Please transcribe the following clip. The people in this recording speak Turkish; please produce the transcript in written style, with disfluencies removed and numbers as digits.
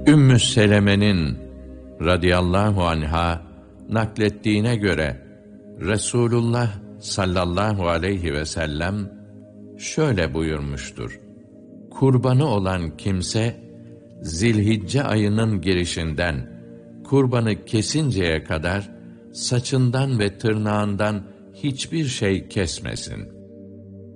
Ümmü Seleme'nin radıyallahu anha naklettiğine göre Resulullah sallallahu aleyhi ve sellem şöyle buyurmuştur: Kurbanı olan kimse Zilhicce ayının girişinden kurbanı kesinceye kadar saçından ve tırnağından hiçbir şey kesmesin.